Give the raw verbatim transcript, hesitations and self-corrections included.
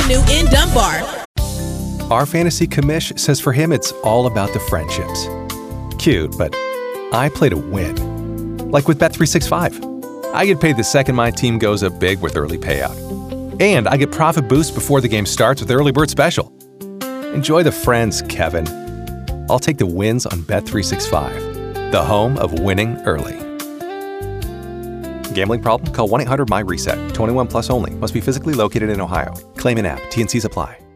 Avenue in Dunbar. Our fantasy commish says for him it's all about the friendships. Cute, but I play to win. Like with Bet three sixty-five. I get paid the second my team goes up big with early payout. And I get profit boost before the game starts with Early Bird Special. Enjoy the friends, Kevin. I'll take the wins on Bet three sixty-five, the home of winning early. Gambling problem? Call one eight hundred M Y RESET. twenty-one plus only. Must be physically located in Ohio. Claim in app. T N Cs apply.